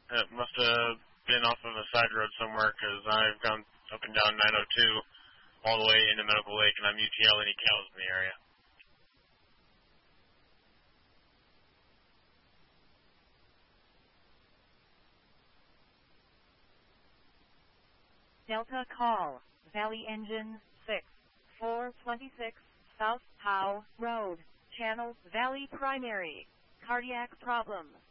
It must have been off of a side road somewhere because I've gone up and down 902 all the way into Medical Lake, and I'm UTL any cows in the area. Delta call, Valley Engine 6, 426, South Howe Road, Channel Valley Primary, cardiac problem.